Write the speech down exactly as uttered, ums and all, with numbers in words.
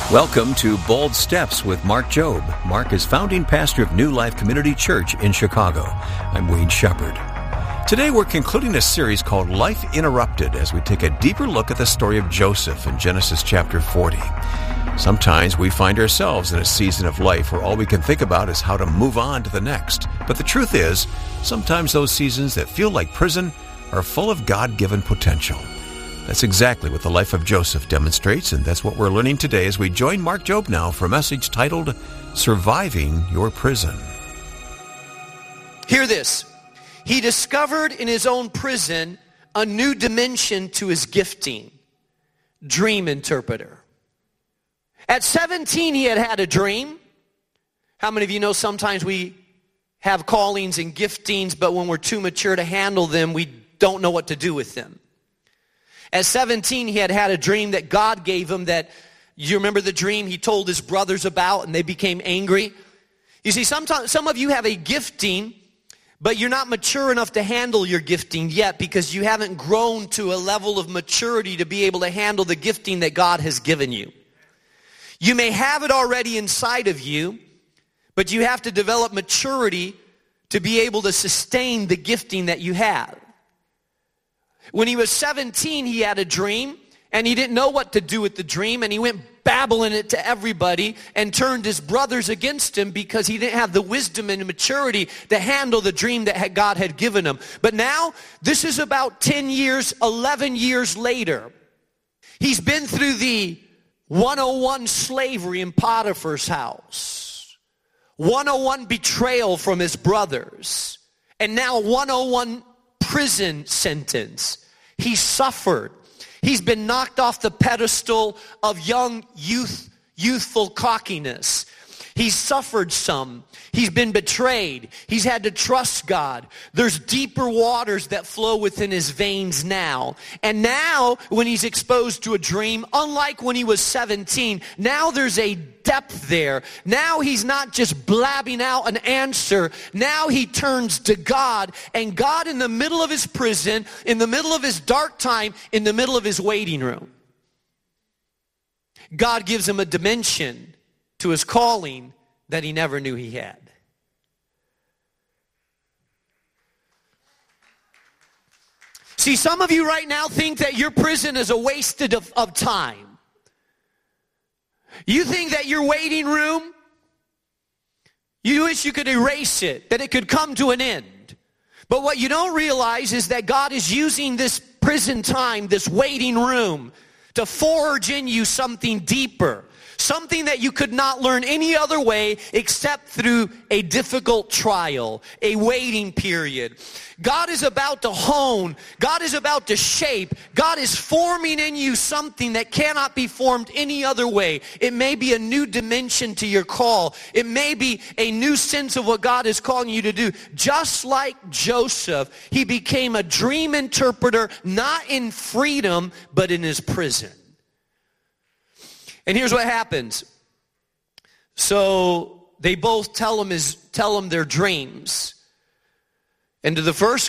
Welcome to Bold Steps with Mark Jobe. Mark is founding pastor of New Life Community Church in Chicago. I'm Wayne Shepherd. Today we're concluding a series called Life Interrupted as we take a deeper look at the story of Joseph in Genesis chapter forty. Sometimes we find ourselves in a season of life where all we can think about is how to move on to the next. But the truth is, sometimes those seasons that feel like prison are full of God-given potential. That's exactly what the life of Joseph demonstrates, and that's what we're learning today as we join Mark Jobe now for a message titled, Surviving Your Prison. Hear this. He discovered in his own prison a new dimension to his gifting, dream interpreter. At seventeen, he had had a dream. How many of you know sometimes we have callings and giftings, but when we're too mature to handle them, we don't know what to do with them? At seventeen, he had had a dream that God gave him that, you remember the dream he told his brothers about and they became angry? You see, sometimes some of you have a gifting, but you're not mature enough to handle your gifting yet because you haven't grown to a level of maturity to be able to handle the gifting that God has given you. You may have it already inside of you, but you have to develop maturity to be able to sustain the gifting that you have. When he was seventeen, he had a dream, and he didn't know what to do with the dream, and he went babbling it to everybody and turned his brothers against him because he didn't have the wisdom and maturity to handle the dream that God had given him. But now, this is about ten years, eleven years later. He's been through the one oh one slavery in Potiphar's house, one oh one betrayal from his brothers, and now one oh one prison sentence. He suffered. He's been knocked off the pedestal of young youth, youthful cockiness. He's suffered some. He's been betrayed. He's had to trust God. There's deeper waters that flow within his veins now. And now, when he's exposed to a dream, unlike when he was seventeen, now there's a depth there. Now he's not just blabbing out an answer. Now he turns to God. And God, in the middle of his prison, in the middle of his dark time, in the middle of his waiting room, God gives him a dimension to his calling that he never knew he had. See, some of you right now think that your prison is a waste of, of time. You think that your waiting room, you wish you could erase it, that it could come to an end. But what you don't realize is that God is using this prison time, this waiting room, to forge in you something deeper. Something that you could not learn any other way except through a difficult trial, a waiting period. God is about to hone. God is about to shape. God is forming in you something that cannot be formed any other way. It may be a new dimension to your call. It may be a new sense of what God is calling you to do. Just like Joseph, he became a dream interpreter, not in freedom, but in his prison. And here's what happens. So they both tell him his tell him their dreams. And to the first